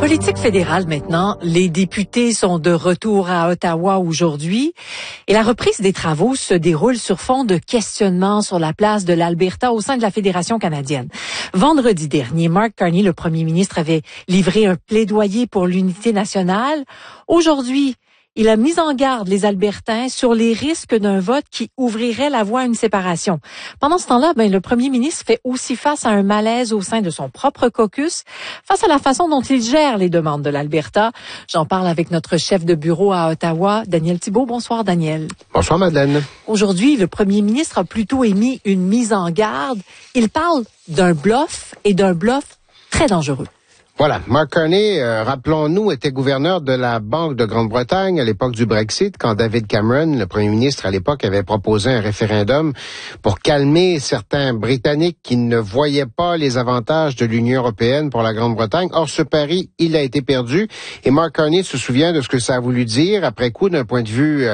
Politique fédérale maintenant, les députés sont de retour à Ottawa aujourd'hui et la reprise des travaux se déroule sur fond de questionnements sur la place de l'Alberta au sein de la Fédération canadienne. Vendredi dernier, Mark Carney, le premier ministre, avait livré un plaidoyer pour l'unité nationale. Aujourd'hui, il a mis en garde les Albertains sur les risques d'un vote qui ouvrirait la voie à une séparation. Pendant ce temps-là, le premier ministre fait aussi face à un malaise au sein de son propre caucus, face à la façon dont il gère les demandes de l'Alberta. J'en parle avec notre chef de bureau à Ottawa, Daniel Thibeault. Bonsoir, Daniel. Bonsoir, Madeleine. Aujourd'hui, le premier ministre a plutôt émis une mise en garde. Il parle d'un bluff et d'un bluff très dangereux. Voilà, Mark Carney, rappelons-nous, était gouverneur de la Banque de Grande-Bretagne à l'époque du Brexit, quand David Cameron, le premier ministre à l'époque, avait proposé un référendum pour calmer certains Britanniques qui ne voyaient pas les avantages de l'Union européenne pour la Grande-Bretagne. Or, ce pari, il a été perdu. Et Mark Carney se souvient de ce que ça a voulu dire après coup d'un point de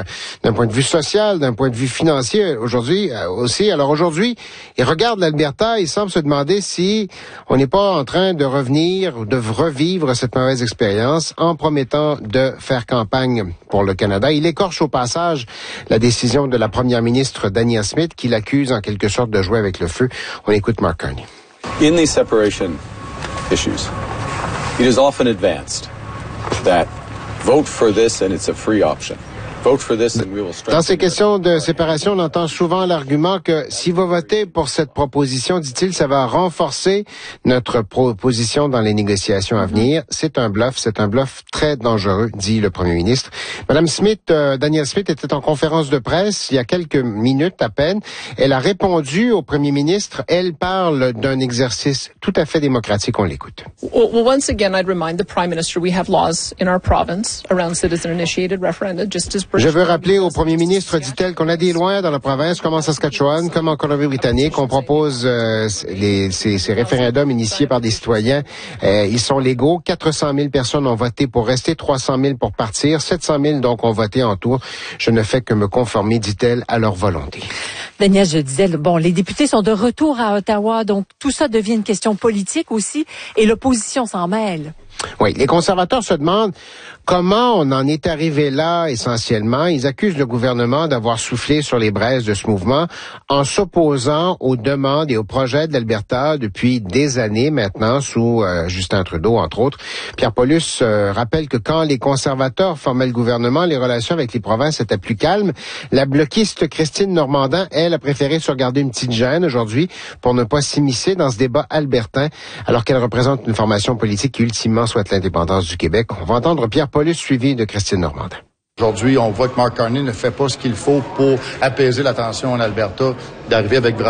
vue social, d'un point de vue financier aujourd'hui aussi. Alors aujourd'hui, il regarde l'Alberta, il semble se demander si on n'est pas en train de revenir de revivre cette mauvaise expérience en promettant de faire campagne pour le Canada. Il écorche au passage la décision de la première ministre Dania Smith qui l'accuse en quelque sorte de jouer avec le feu. On écoute Mark Carney. In these separation issues, it is often advanced that vote for this and it's a free option. Dans ces questions de séparation, on entend souvent l'argument que si vous votez pour cette proposition, dit-il, ça va renforcer notre proposition dans les négociations à venir. C'est un bluff très dangereux, dit le premier ministre. Madame Smith, Danielle Smith était en conférence de presse il y a quelques minutes à peine. Elle a répondu au premier ministre. Elle parle d'un exercice tout à fait démocratique. On l'écoute. Well, once again, I'd remind the Prime Minister we have laws in our province around citizen-initiated referenda, just as Je veux rappeler au premier ministre, dit-elle, qu'on a des lois dans la province, comme en Saskatchewan, comme en Colombie-Britannique. On propose ces référendums initiés par des citoyens. Ils sont légaux. 400 000 personnes ont voté pour rester, 300 000 pour partir, 700 000 donc ont voté en tour. Je ne fais que me conformer, dit-elle, à leur volonté. Daniel, je disais, les députés sont de retour à Ottawa, donc tout ça devient une question politique aussi, et l'opposition s'en mêle. Oui, les conservateurs se demandent comment on en est arrivé là essentiellement. Ils accusent le gouvernement d'avoir soufflé sur les braises de ce mouvement en s'opposant aux demandes et aux projets de l'Alberta depuis des années maintenant sous Justin Trudeau, entre autres. Pierre Paulus rappelle que quand les conservateurs formaient le gouvernement, les relations avec les provinces étaient plus calmes. La bloquiste Christine Normandin, elle, a préféré se garder une petite gêne aujourd'hui pour ne pas s'immiscer dans ce débat albertain alors qu'elle représente une formation politique qui ultimement souhaite l'indépendance du Québec. On va entendre Pierre Paulus suivi de Christine Normandin. Aujourd'hui, on voit que Mark Carney ne fait pas ce qu'il faut pour apaiser la tension en Alberta, d'arriver avec